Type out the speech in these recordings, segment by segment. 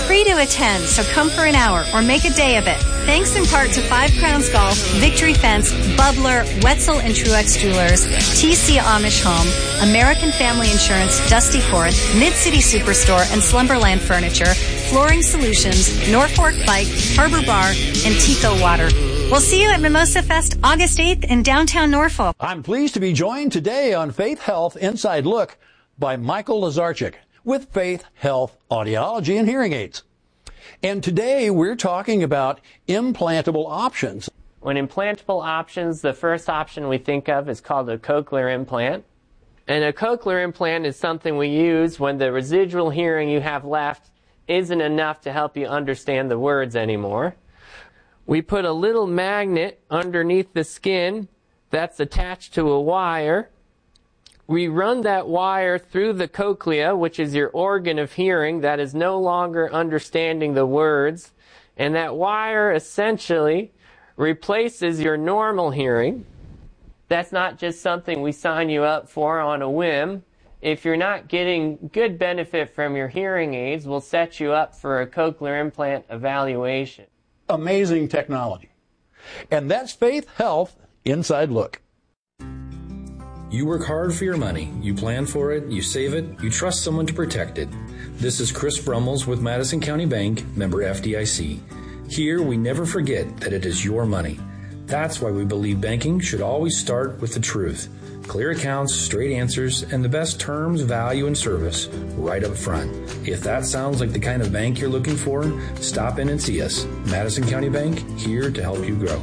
free to attend, so come for an hour or make a day of it. Thanks in part to Five Crowns Golf, Victory Fence, Bubbler, Wetzel and Truex Jewelers, TC Amish Home, American Family Insurance, Dusty Fourth, Mid-City Superstore and Slumberland Furniture, Flooring Solutions, Norfolk Bike, Harbor Bar, and Tico Water. We'll see you at Mimosa Fest August 8th in downtown Norfolk. I'm pleased to be joined today on Faith Health Inside Look by Michael Lazarchik with Faith Health Audiology and Hearing Aids. And today we're talking about implantable options. When implantable options, the first option we think of is called a cochlear implant. And a cochlear implant is something we use when the residual hearing you have left isn't enough to help you understand the words anymore. We put a little magnet underneath the skin that's attached to a wire. We run that wire through the cochlea, which is your organ of hearing that is no longer understanding the words. And that wire essentially replaces your normal hearing. That's not just something we sign you up for on a whim. If you're not getting good benefit from your hearing aids, we'll set you up for a cochlear implant evaluation. Amazing technology. And that's Faith Health Inside Look. You work hard for your money. You plan for it, you save it, you trust someone to protect it. This is Chris Brummels with Madison County Bank, member FDIC. Here, we never forget that it is your money. That's why we believe banking should always start with the truth. Clear accounts, straight answers, and the best terms, value, and service right up front. If that sounds like the kind of bank you're looking for, stop in and see us. Madison County Bank, here to help you grow.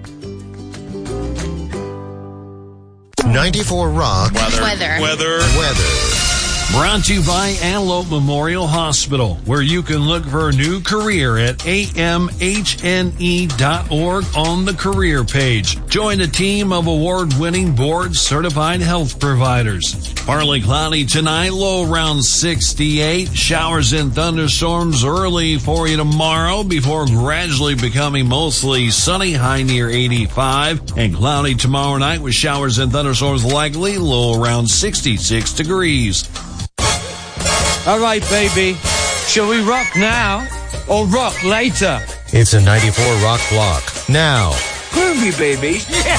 94 Rock. Weather. Brought to you by Antelope Memorial Hospital, where you can look for a new career at amhne.org on the career page. Join a team of award-winning board-certified health providers. Partly cloudy tonight, low around 68. Showers and thunderstorms early for you tomorrow before gradually becoming mostly sunny, high near 85. And cloudy tomorrow night with showers and thunderstorms likely, low around 66 degrees. All right, baby. Shall we rock now or rock later? It's a 94 Rock block. Now. Groovy, baby. Yeah.